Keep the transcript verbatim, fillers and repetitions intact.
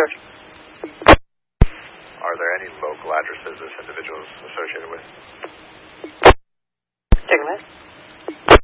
Church. Are there any local addresses this individual is associated with?